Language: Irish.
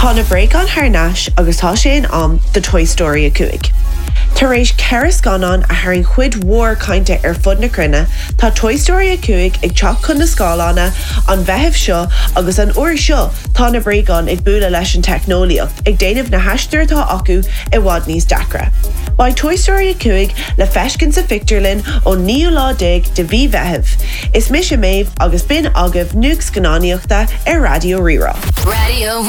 Tá na break an Harnash agus tá sé an the Toy Story a cuaig. Tar éis ceras ganán a haring chuid mhór cainte fud na crunne, tá Toy Story a cuaig ag teach chun na scálána an bheitheh seo agus an uair seo tá na breagán ag bualadh leis an technoliacht ag déanamh na heisteir atá acu I bhfad níos dacra. Ba Toy Story a cuaig le feiscin sa fictorlinn ó 9 de bhí bheitheh. Is mis a méh agus bin agah nuags gnáníochta ar Radio Rirá. Radio